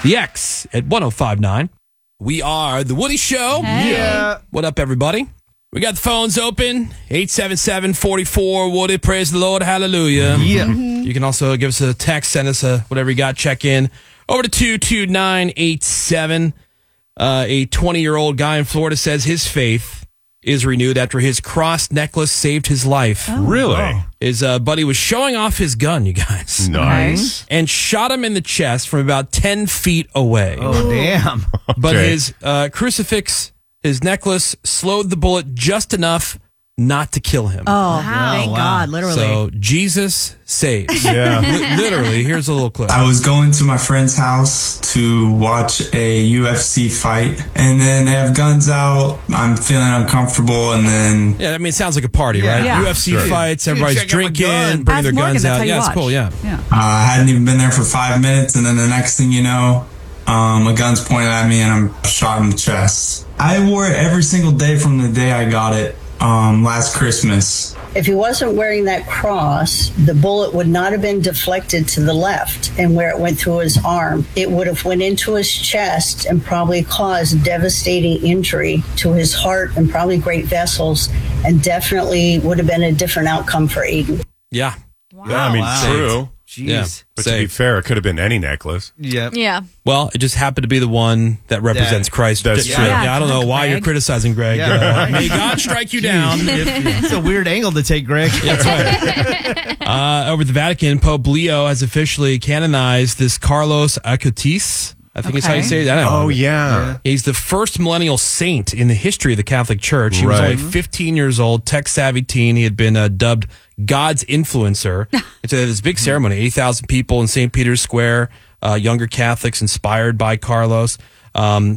The X at 105.9. We are The Woody Show. Hey. Yeah. What up, everybody? We got the phones open. 877-44-WOODY. Praise the Lord. Hallelujah. Yeah. You can also give us a text, send us a whatever you got, check in. Over to 22987. A 20-year-old guy in Florida says his faith is renewed after his cross necklace saved his life. Really? His buddy was showing off his gun, you guys, Nice. and shot him in the chest from about 10 feet away. Oh, damn. But Okay. his crucifix, his necklace, slowed the bullet just enough not to kill him. Oh, thank wow. God, literally. So Jesus saves. Yeah. Literally, here's a little clip. I was going to my friend's house to watch a UFC fight, and then they have guns out. I'm feeling uncomfortable, and then Yeah, I mean, it sounds like a party, right? Yeah. UFC Sure. fights, Dude, everybody's check out my drinking, gun. bringing Ask their Morgan, guns that's how out. you Yeah, it's watch. cool, yeah. I hadn't even been there for 5 minutes, and then the next thing you know, a gun's pointed at me, and I'm shot in the chest. I wore it every single day from the day I got it last Christmas. If he wasn't wearing that cross, the bullet would not have been deflected to the left, and where it went through his arm, it would have went into his chest and probably caused devastating injury to his heart and probably great vessels, and definitely would have been a different outcome for Aiden. Yeah. Yeah, I mean, Wow. true. Jeez. Yeah. But to be fair, it could have been any necklace. Yep. yeah. Well, it just happened to be the one that represents Christ. That's true. Yeah, I don't know Yeah, why you're Greg. criticizing Greg. Yeah, right. May God strike you down. It's a weird angle to take, Greg. That's right. Over at the Vatican, Pope Leo has officially canonized this Carlos Acutis. I think is how you Okay. say that. I don't know. Oh, yeah. He's the first millennial saint in the history of the Catholic Church. He was Right. only 15 years old, tech-savvy teen. He had been dubbed God's influencer. It's this big ceremony, 80,000 people in St. Peter's Square, younger Catholics inspired by Carlos.